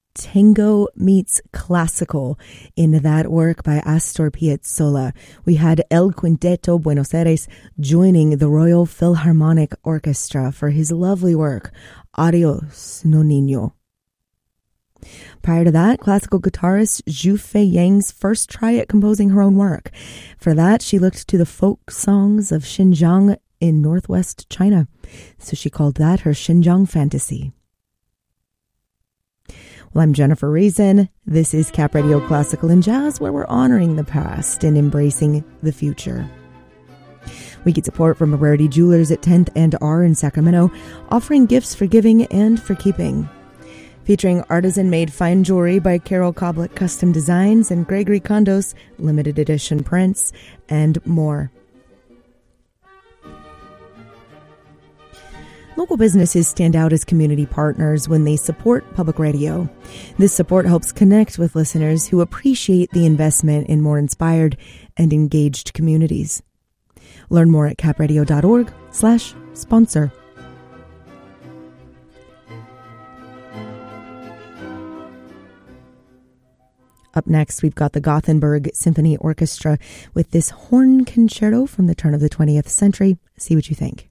tango meets classical in that work by Astor Piazzolla. We had El Quinteto Buenos Aires joining the Royal Philharmonic Orchestra for his lovely work, Adios, No Niño. Prior to that, classical guitarist Zhu Fei Yang's first try at composing her own work. For that, she looked to the folk songs of Xinjiang in northwest China. So she called that her Xinjiang Fantasy. Well, I'm Jennifer Reason. This is Cap Radio Classical and Jazz, where we're honoring the past and embracing the future. We get support from Rarity Jewelers at 10th and R in Sacramento, offering gifts for giving and for keeping. Featuring artisan-made fine jewelry by Carol Coblet Custom Designs and Gregory Kondos limited edition prints, and more. Local businesses stand out as community partners when they support public radio. This support helps connect with listeners who appreciate the investment in more inspired and engaged communities. Learn more at capradio.org/sponsor. Up next, we've got the Gothenburg Symphony Orchestra with this horn concerto from the turn of the 20th century. See what you think.